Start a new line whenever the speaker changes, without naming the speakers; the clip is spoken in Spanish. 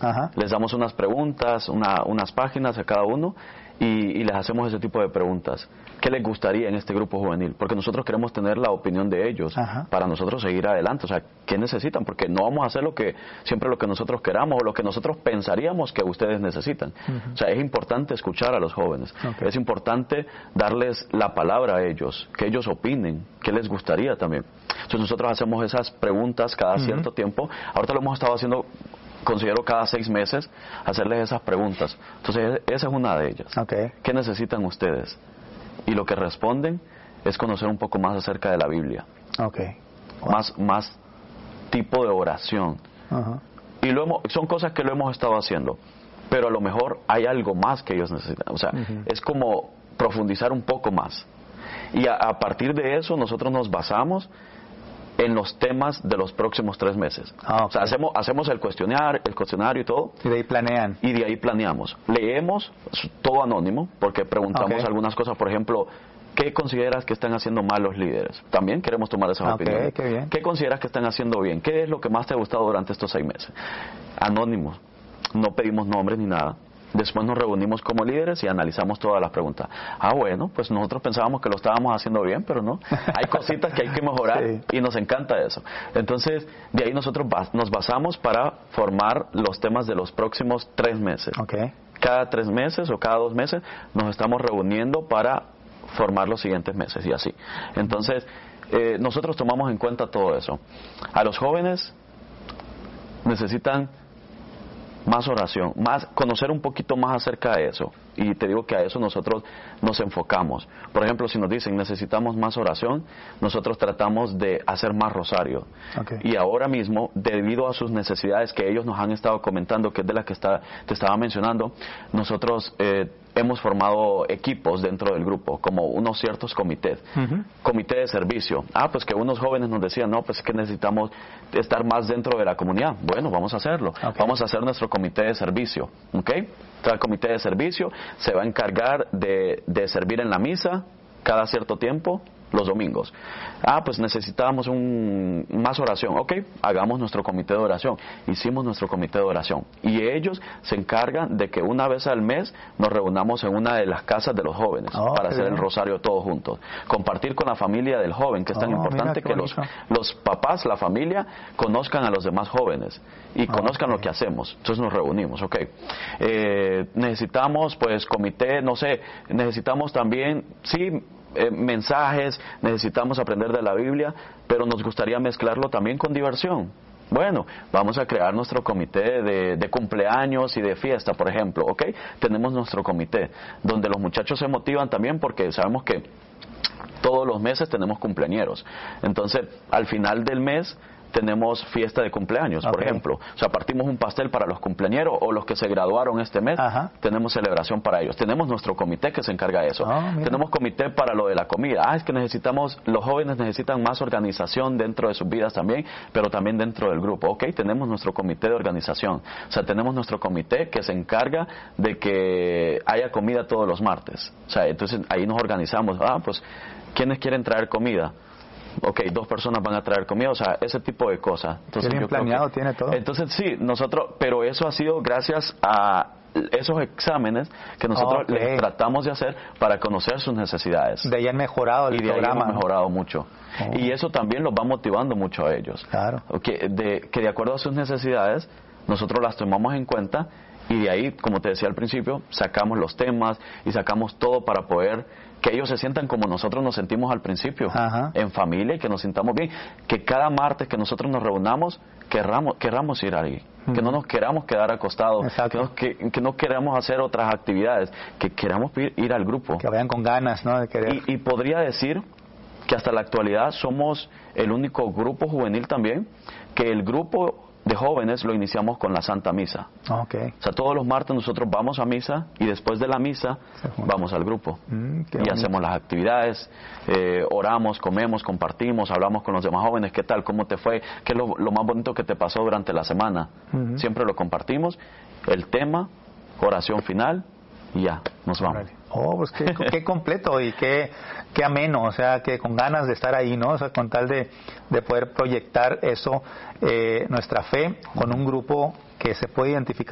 Ajá.
Les damos unas preguntas, unas páginas a cada uno y les hacemos ese tipo de preguntas. ¿Qué les gustaría en este grupo juvenil? Porque nosotros queremos tener la opinión de ellos.
Ajá.
Para nosotros seguir adelante. O sea, ¿qué necesitan? Porque no vamos a hacer siempre lo que nosotros queramos o lo que nosotros pensaríamos que ustedes necesitan. O sea, es importante escuchar a los jóvenes.
Okay.
Es importante darles la palabra a ellos, que ellos opinen, qué les gustaría también. Entonces nosotros hacemos esas preguntas cada cierto tiempo. Ahorita lo hemos estado haciendo, considero, cada 6 meses, hacerles esas preguntas. Entonces esa es una de ellas.
Okay.
¿Qué necesitan ustedes? Y lo que responden es conocer un poco más acerca de la Biblia.
Okay. Wow.
Más tipo de oración. Y son cosas que lo hemos estado haciendo, pero a lo mejor hay algo más que ellos necesitan. O sea, es como profundizar un poco más. Y a partir de eso nosotros nos basamos en los temas de los próximos 3 meses.
Okay.
O sea, hacemos el cuestionario y todo.
Y de ahí planean.
Y de ahí planeamos. Leemos todo anónimo, porque preguntamos algunas cosas, por ejemplo, ¿qué consideras que están haciendo mal los líderes? También queremos tomar esas opiniones.
Qué bien.
¿Qué consideras que están haciendo bien? ¿Qué es lo que más te ha gustado durante estos 6 meses? Anónimos. No pedimos nombres ni nada. Después nos reunimos como líderes y analizamos todas las preguntas. Bueno, pues nosotros pensábamos que lo estábamos haciendo bien, pero no. Hay cositas que hay que mejorar y nos encanta eso. Entonces, de ahí nosotros nos basamos para formar los temas de los próximos 3 meses.
Okay.
Cada 3 meses o cada 2 meses nos estamos reuniendo para formar los siguientes meses y así. Entonces, nosotros tomamos en cuenta todo eso. A los jóvenes necesitan más oración, conocer un poquito más acerca de eso. Y te digo que a eso nosotros nos enfocamos. Por ejemplo, si nos dicen necesitamos más oración, nosotros tratamos de hacer más rosario.
Okay.
Y ahora mismo, debido a sus necesidades que ellos nos han estado comentando, que es de las que te estaba mencionando, nosotros hemos formado equipos dentro del grupo, como unos ciertos comités. Comité de servicio. Pues que unos jóvenes nos decían, no, pues es que necesitamos estar más dentro de la comunidad. Bueno, vamos a hacerlo.
Okay.
Vamos a hacer nuestro comité de servicio. ¿Ok? El comité de servicio se va a encargar de servir en la misa cada cierto tiempo, los domingos. Pues necesitábamos más oración. Ok, hagamos nuestro comité de oración. Hicimos nuestro comité de oración. Y ellos se encargan de que una vez al mes nos reunamos en una de las casas de los jóvenes para hacer el rosario todos juntos. Compartir con la familia del joven, que es tan importante que los papás, la familia, conozcan a los demás jóvenes y conozcan lo que hacemos. Entonces nos reunimos, ok. Necesitamos, pues, comité, no sé, necesitamos también, mensajes, necesitamos aprender de la Biblia, pero nos gustaría mezclarlo también con diversión. Bueno, vamos a crear nuestro comité de cumpleaños y de fiesta, por ejemplo, ¿ok? Tenemos nuestro comité, donde los muchachos se motivan también porque sabemos que todos los meses tenemos cumpleañeros. Entonces, al final del mes tenemos fiesta de cumpleaños, por ejemplo. O sea, partimos un pastel para los cumpleañeros o los que se graduaron este mes. Tenemos celebración para ellos. Tenemos nuestro comité que se encarga de eso. Tenemos comité para lo de la comida. Es que los jóvenes necesitan más organización dentro de sus vidas también, pero también dentro del grupo. Ok, tenemos nuestro comité de organización. O sea, tenemos nuestro comité que se encarga de que haya comida todos los martes. O sea, entonces ahí nos organizamos. Pues, ¿quiénes quieren traer comida? Ok, 2 personas van a traer comida, o sea, ese tipo de cosas. Entonces,
bien planeado, tiene todo. Entonces,
sí, pero eso ha sido gracias a esos exámenes que nosotros les tratamos de hacer para conocer sus necesidades.
De ahí han mejorado el programa.
Y de ahí hemos mejorado mucho. Y eso también los va motivando mucho a ellos.
Claro.
Que de acuerdo a sus necesidades, nosotros las tomamos en cuenta y de ahí, como te decía al principio, sacamos los temas y sacamos todo para poder que ellos se sientan como nosotros nos sentimos al principio, en familia, y que nos sintamos bien, que cada martes que nosotros nos reunamos querramos ir ahí, que no nos queramos quedar acostados, que no queramos hacer otras actividades, que queramos ir al grupo,
que vayan con ganas, ¿no? De querer.
Y podría decir que hasta la actualidad somos el único grupo juvenil también que el grupo de jóvenes lo iniciamos con la Santa Misa.
Okay.
O sea, todos los martes nosotros vamos a misa y después de la misa vamos al grupo y hacemos las actividades, oramos, comemos, compartimos, hablamos con los demás jóvenes, ¿qué tal? ¿Cómo te fue? ¿Qué es lo más bonito que te pasó durante la semana? Siempre lo compartimos, el tema, oración final y ya, nos vamos.
Pues qué completo y qué ameno, o sea, que con ganas de estar ahí, ¿no? O sea, con tal de poder proyectar eso, nuestra fe, con un grupo que se puede identificar